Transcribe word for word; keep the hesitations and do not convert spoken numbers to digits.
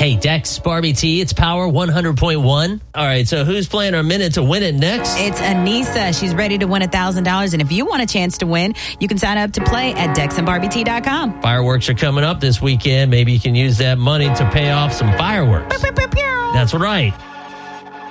Hey, Dex, Barbie T, it's Power one hundred point one. All right, so who's playing our Minute to Win It next? It's Anissa. She's ready to win one thousand dollars. And if you want a chance to win, you can sign up to play at dex and barbie t dot com. Fireworks are coming up this weekend. Maybe you can use that money to pay off some fireworks. Pew, pew, pew, pew. That's right.